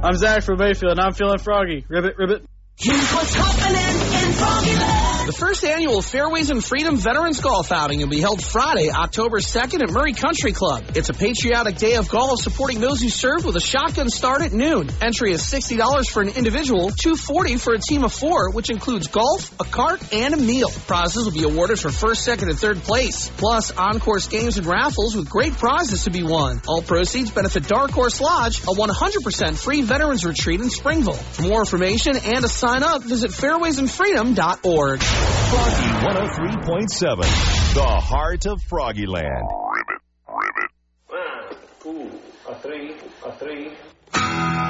I'm Zach from Mayfield, and I'm feeling froggy. Ribbit, ribbit. Here's what's happening in Froggyland. The first annual Fairways and Freedom Veterans Golf Outing will be held Friday, October 2nd at Murray Country Club. It's a patriotic day of golf supporting those who served with a shotgun start at noon. Entry is $60 for an individual, $240 for a team of 4, which includes golf, a cart, and a meal. Prizes will be awarded for first, second, and third place. Plus, on-course games and raffles with great prizes to be won. All proceeds benefit Dark Horse Lodge, a 100% free veterans retreat in Springville. For more information and to sign up, visit fairwaysandfreedom.org. Froggy 103.7, the heart of Froggyland. Ribbit, ribbit. 1, 2, 3, 3.